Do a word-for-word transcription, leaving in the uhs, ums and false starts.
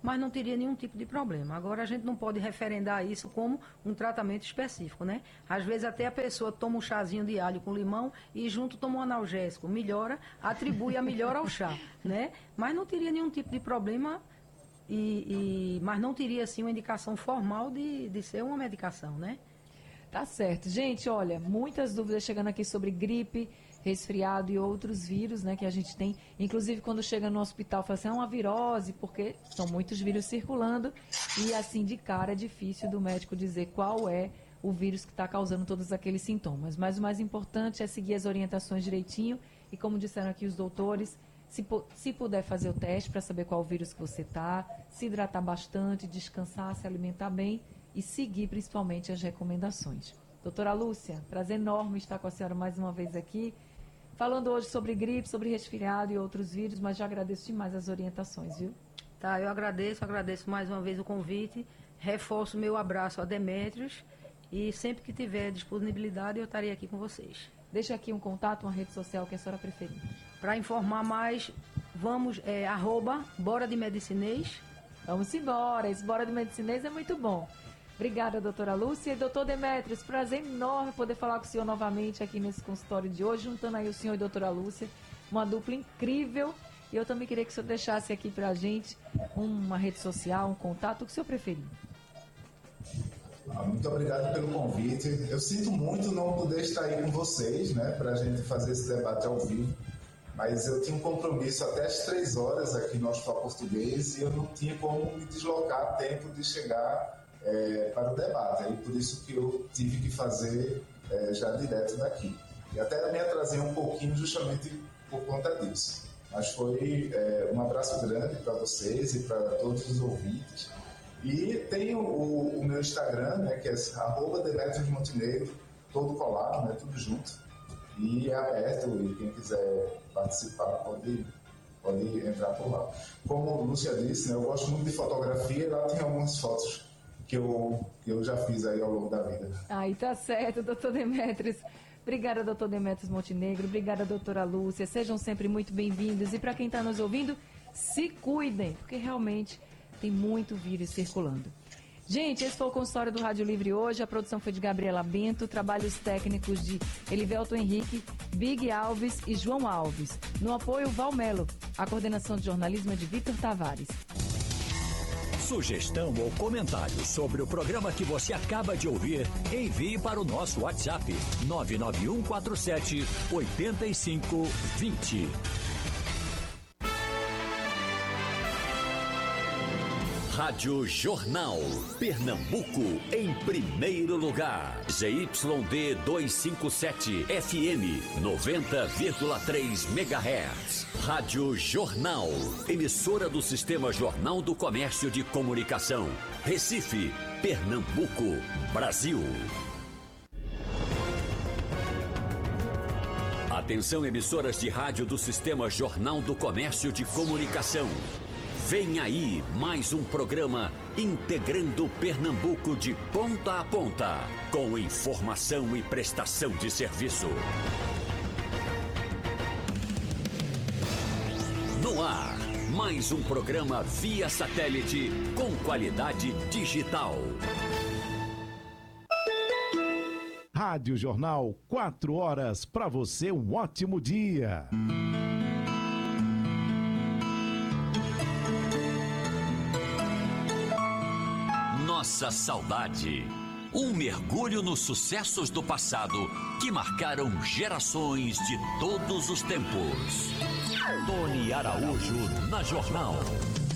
mas não teria nenhum tipo de problema. Agora, a gente não pode referendar isso como um tratamento específico, né? Às vezes até a pessoa toma um chazinho de alho com limão e junto toma um analgésico, melhora, atribui a melhora ao chá, né? Mas não teria nenhum tipo de problema, e, e, mas não teria, assim, uma indicação formal de, de ser uma medicação, né? Tá certo. Gente, olha, muitas dúvidas chegando aqui sobre gripe, resfriado e outros vírus, né, que a gente tem. Inclusive, quando chega no hospital, fala assim, é uma virose, porque são muitos vírus circulando e, assim, de cara é difícil do médico dizer qual é o vírus que está causando todos aqueles sintomas. Mas o mais importante é seguir as orientações direitinho e, como disseram aqui os doutores, se, se puder fazer o teste para saber qual vírus que você está, se hidratar bastante, descansar, se alimentar bem e seguir principalmente as recomendações. Doutora Lúcia, prazer enorme estar com a senhora mais uma vez aqui, falando hoje sobre gripe, sobre resfriado e outros vírus, mas já agradeço demais as orientações, viu? Tá, eu agradeço, agradeço mais uma vez o convite, reforço meu abraço a Demétrios e sempre que tiver disponibilidade eu estarei aqui com vocês. Deixa aqui um contato, uma rede social que a senhora preferir. Para informar mais, vamos, é, arroba, Bora de Medicinês. Vamos embora, esse Bora de Medicinês é muito bom. Obrigada, doutora Lúcia. E doutor Demétrios, prazer enorme poder falar com o senhor novamente aqui nesse consultório de hoje, juntando aí o senhor e a doutora Lúcia, uma dupla incrível. E eu também queria que o senhor deixasse aqui pra gente uma rede social, um contato, o que o senhor preferir. Muito obrigado pelo convite. Eu sinto muito não poder estar aí com vocês, né, para a gente fazer esse debate ao vivo, mas eu tinha um compromisso até às três horas aqui no Hospital Português e eu não tinha como me deslocar a tempo de chegar é, para o debate. Aí por isso que eu tive que fazer é, já direto daqui. E até me atrasei um pouquinho justamente por conta disso. Mas foi é, um abraço grande para vocês e para todos os ouvintes. E tem o, o meu Instagram, né, que é arroba Demétrios Montenegro, todo colado, né, tudo junto. E é aberto, e quem quiser participar pode, pode entrar por lá. Como a Lúcia disse, né, eu gosto muito de fotografia e lá tem algumas fotos que eu, que eu já fiz aí ao longo da vida. Aí tá certo, doutor Demétrios. Obrigada, doutor Demétrios Montenegro. Obrigada, doutora Lúcia. Sejam sempre muito bem-vindos. E para quem está nos ouvindo, se cuidem, porque realmente tem muito vírus circulando. Gente, esse foi o consultório do Rádio Livre hoje. A produção foi de Gabriela Bento, trabalhos técnicos de Elivelto Henrique, Big Alves e João Alves. No apoio, Valmelo. A coordenação de jornalismo é de Vitor Tavares. Sugestão ou comentário sobre o programa que você acaba de ouvir, envie para o nosso WhatsApp nove nove um quatro sete oito cinco dois zero. Rádio Jornal, Pernambuco, em primeiro lugar. Z Y D duzentos e cinquenta e sete, F M, noventa vírgula três megahertz. Rádio Jornal, emissora do Sistema Jornal do Comércio de Comunicação. Recife, Pernambuco, Brasil. Atenção, emissoras de rádio do Sistema Jornal do Comércio de Comunicação. Vem aí mais um programa integrando Pernambuco de ponta a ponta, com informação e prestação de serviço. No ar, mais um programa via satélite com qualidade digital. Rádio Jornal, quatro horas para você, um ótimo dia. Nossa saudade. Um mergulho nos sucessos do passado que marcaram gerações de todos os tempos. Tony Araújo na Jornal.